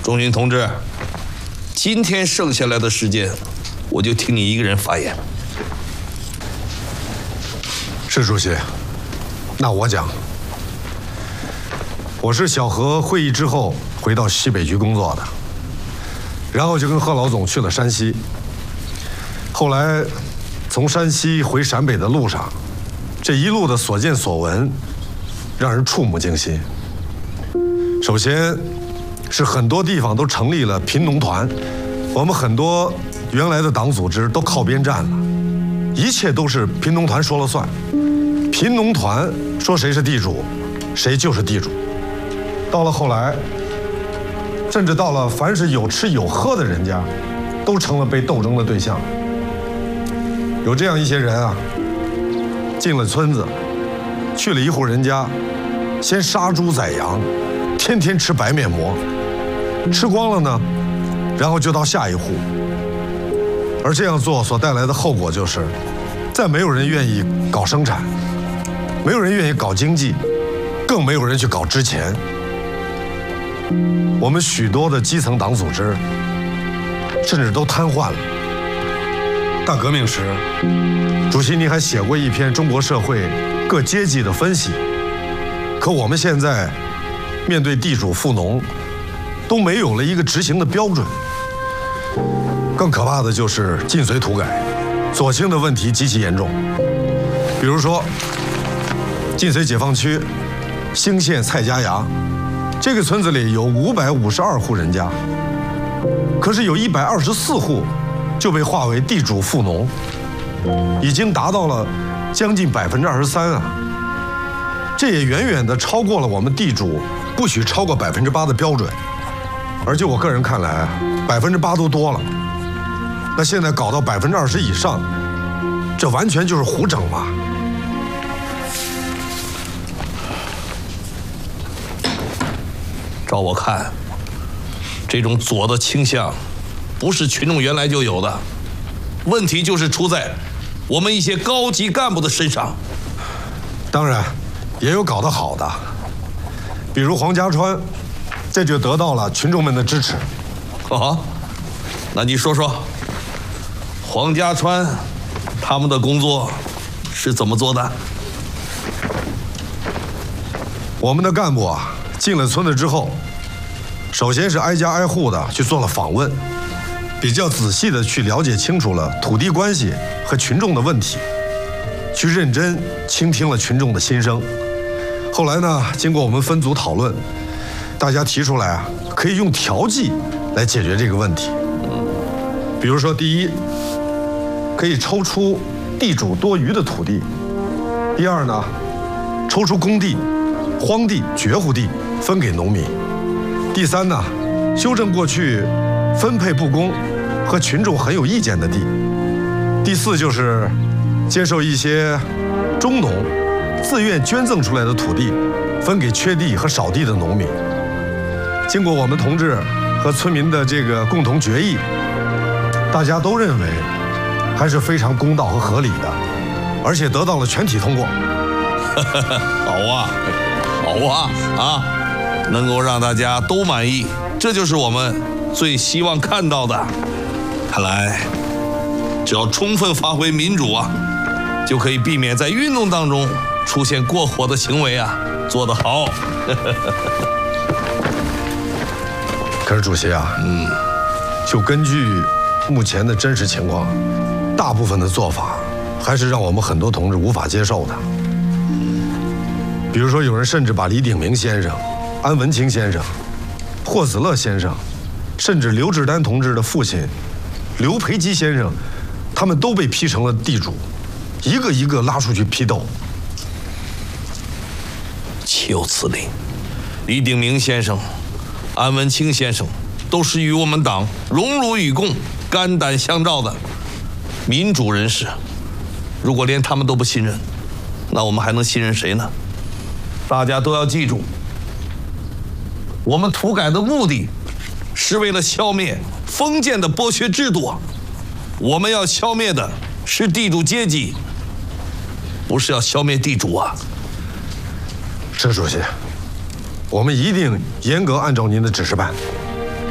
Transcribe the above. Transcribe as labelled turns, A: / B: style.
A: 钟军同志，今天剩下来的时间，我就听你一个人发言。
B: 是主席，那我讲。我是小何会议之后回到西北局工作的，然后就跟贺老总去了山西。后来从山西回陕北的路上，这一路的所见所闻，让人触目惊心。首先是很多地方都成立了贫农团，我们很多原来的党组织都靠边站了，一切都是贫农团说了算。贫农团说谁是地主，谁就是地主。到了后来，甚至到了凡是有吃有喝的人家，都成了被斗争的对象。有这样一些人啊，进了村子，去了一户人家，先杀猪宰羊，天天吃白面馍，吃光了呢，然后就到下一户。而这样做所带来的后果就是，再没有人愿意搞生产，没有人愿意搞经济，更没有人去搞支钱。我们许多的基层党组织，甚至都瘫痪了。大革命时，主席您还写过一篇中国社会各阶级的分析。可我们现在面对地主富农，都没有了一个执行的标准。更可怕的就是尽绥土改，左倾的问题极其严重。比如说，晋绥解放区兴县蔡家崖，这个村子里有552户人家，可是有124户就被划为地主富农，已经达到了将近23%啊！这也远远地超过了我们地主不许超过8%的标准。而就我个人看来，8%都多了。那现在搞到20%以上，这完全就是胡整嘛！
A: 照我看，这种左的倾向，不是群众原来就有的，问题就是出在我们一些高级干部的身上。
B: 当然，也有搞得好的，比如黄家川，这就得到了群众们的支持。
A: 啊，那你说说，黄家川他们的工作是怎么做的？
B: 我们的干部啊，进了村子之后，首先是挨家挨户的去做了访问，比较仔细的去了解清楚了土地关系和群众的问题，去认真倾听了群众的心声。后来呢，经过我们分组讨论，大家提出来啊，可以用调剂来解决这个问题。比如说，第一，可以抽出地主多余的土地；第二呢，抽出公地、荒地、绝户地分给农民；第三呢，修正过去分配不公和群众很有意见的地；第四就是接受一些中农自愿捐赠出来的土地，分给缺地和少地的农民。经过我们同志和村民的这个共同决议，大家都认为还是非常公道和合理的，而且得到了全体通过。
A: 好啊，好啊，啊，能够让大家都满意，这就是我们最希望看到的。看来，只要充分发挥民主啊，就可以避免在运动当中出现过火的行为啊，做得好。
B: 可是主席啊，就根据目前的真实情况，大部分的做法还是让我们很多同志无法接受的。比如说，有人甚至把李鼎铭先生、安文清先生、霍子乐先生，甚至刘志丹同志的父亲刘培基先生，他们都被批成了地主，一个一个拉出去批斗。
A: 岂有此理！李鼎铭先生、安文清先生都是与我们党荣辱与共、肝胆相照的民主人士，如果连他们都不信任，那我们还能信任谁呢？大家都要记住，我们土改的目的是为了消灭封建的剥削制度，我们要消灭的是地主阶级，不是要消灭地主啊！
B: 是主席，我们一定严格按照您的指示办。